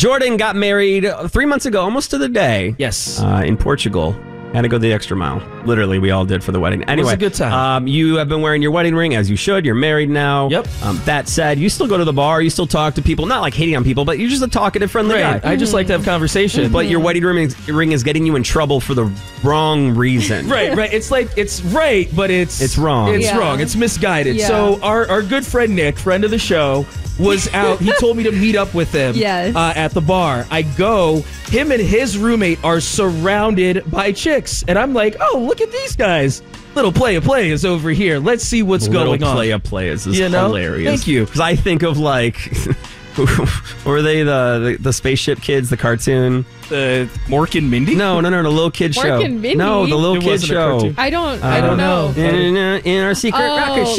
Jordan got married 3 months ago, almost to the day. Yes. In Portugal. Had to go the extra mile. Literally, we all did for the wedding. Anyway, it was a good time. You have been wearing your wedding ring, as you should. You're married now. Yep. That said, you still go to the bar. You still talk to people. Not like hating on people, but you're just a talkative, friendly guy. I just like to have conversation. But your wedding ring is getting you in trouble for the wrong reason. Right. It's like, it's right, but it's wrong. It's wrong. It's misguided. Yeah. So our good friend Nick, friend of the show, was out. He told me to meet up with him at the bar. I go. Him and his roommate are surrounded by chicks. And I'm like, oh, look at these guys. Little play is over here. Let's see what's going on. Little play is hilarious. Thank you. Because I think of like... Were they the spaceship kids, the cartoon? Mork and Mindy? No, the little kid show. Mork and Mindy? No, the little It kid wasn't a show. cartoon. I don't know. In our secret rocket